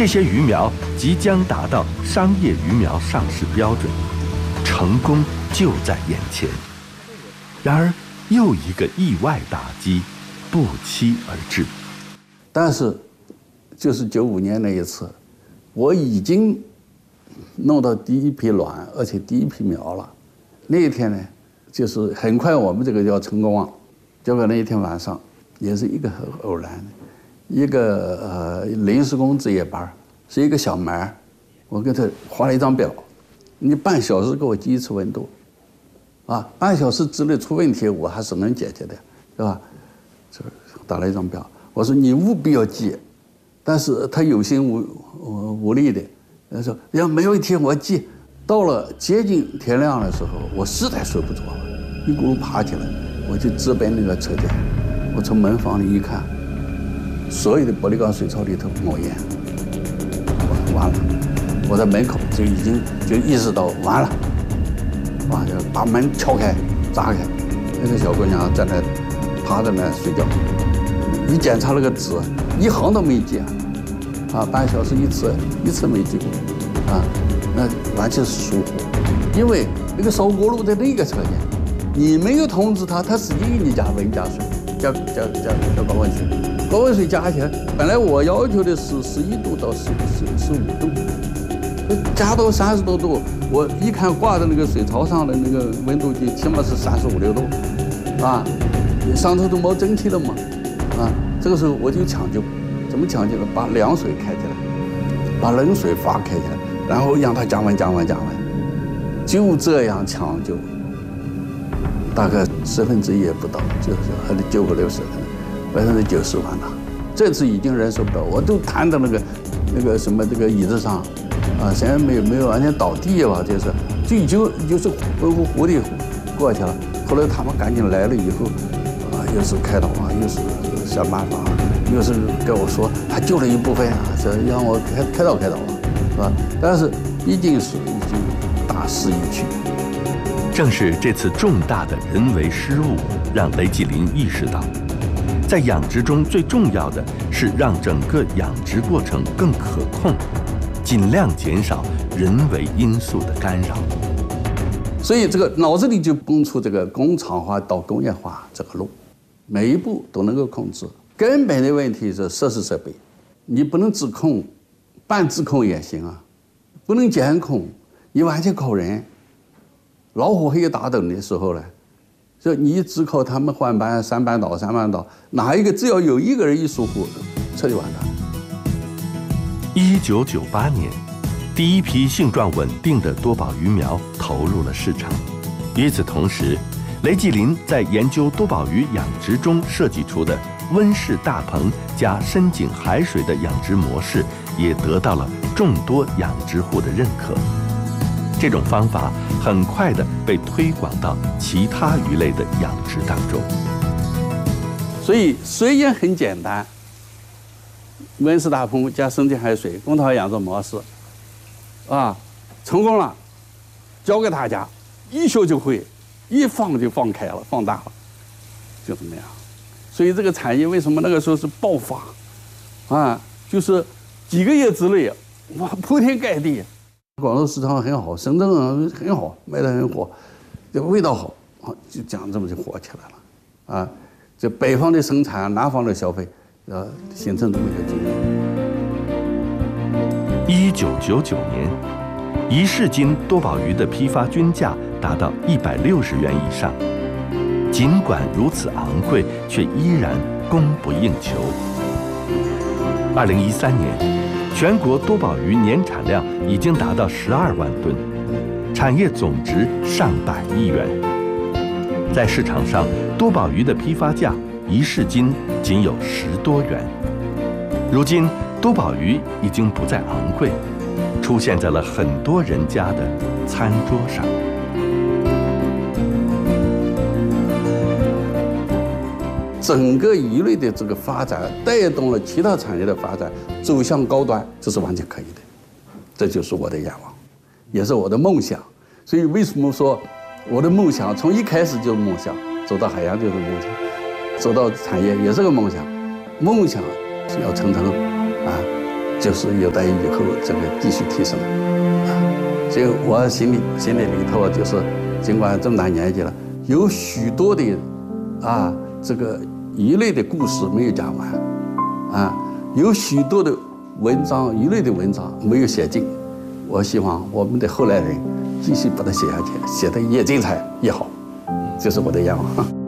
这些鱼苗即将达到商业鱼苗上市标准，成功就在眼前。然而，又一个意外打击不期而至。 但是，就是95年那一次，我已经弄到第一批卵，而且第一批苗了。那一天呢，就是很快我们这个要成功了。结果那一天晚上，也是一个很偶然的，一个临时工值夜班，是一个小妹，我给他画了一张表，你半小时给我记一次温度，半小时之内出问题我还是能解决的，是吧？这打了一张表，我说你务必要记，但是他有心无力的，他说要没问题我记。到了接近天亮的时候，我实在睡不着了，一咕噜爬起来，我就直奔那个车间。我从门房里一看，所有的玻璃缸水槽里头冒烟，完了！我在门口就已经意识到完了，就把门敲开、砸开。那个小姑娘在那趴在那睡觉，一检查那个纸，一行都没记半小时一次没记过那完全是疏忽，因为那个烧锅炉在那个车间，你没有通知他自己给你加温加水，加高温水，高温水加起来，本来我要求的是11度到15度，加到30多度，我一看挂在那个水槽上的那个温度计，起码是35、6度，上头都冒蒸汽了嘛，这个时候我就抢救，怎么抢救呢？把凉水开起来，把冷水阀开起来。然后让它降温，就这样抢救，大概1/10也不到，就是还得救个60%，90%完了。这次已经忍受不了，我都瘫到那个什么这个椅子上，虽然没有完全倒地吧，就是浑乎乎的过去了。后来他们赶紧来了以后，又是开导又是想办法，又是跟我说他救了一部分这让我开导。是吧？但是毕竟是已经大势已去。 正是这次重大的人为失误，让雷继林意识到，在养殖中最重要的是让整个养殖过程更可控，尽量减少人为因素的干扰。 所以这个脑子里就蹦出这个工厂化到工业化这个路，每一步都能够控制。根本的问题是设施设备，你不能自控。半自控也行不能监控，你完全靠人。老虎黑打盹的时候呢，就你只靠他们换班3班倒，哪一个只要有一个人一疏忽，这就完蛋。 1998年，第一批性状稳定的多宝鱼苗投入了市场。与此同时，雷继林在研究多宝鱼养殖中设计出的温室大棚加深井海水的养殖模式，也得到了众多养殖户的认可。这种方法很快地被推广到其他鱼类的养殖当中。 所以虽然很简单，温室大棚加深井海水公套养殖模式，成功了，教给大家，一学就会，一放就放开了，放大了，就这么样。所以这个产业为什么那个时候是爆发，就是几个月之内，铺天盖地。广州市场很好，深圳很好，卖得很火，这味道好，就这样这么就火起来了，这北方的生产，南方的消费，形成这么一个局面。1999年，1市斤多宝鱼的批发均价达到160元以上。尽管如此昂贵，却依然供不应求。2013年，全国多宝鱼年产量已经达到12万吨，产业总值上百亿元。在市场上，多宝鱼的批发价1市斤仅有10多元。如今，多宝鱼已经不再昂贵，出现在了很多人家的餐桌上。 整个鱼类的这个发展带动了其他产业的发展，走向高端，这是完全可以的。这就是我的愿望，也是我的梦想。所以为什么说我的梦想从一开始就是梦想，走到海洋就是梦想，走到产业也是个梦想。梦想是要成就是有待以后这个继续提升。所以我心里头就是，尽管这么大年纪了，有许多的这个鱼类的故事没有讲完，有许多的文章，鱼类的文章没有写尽。我希望我们的后来人继续把它写下去，写得越精彩越好，这是我的愿望。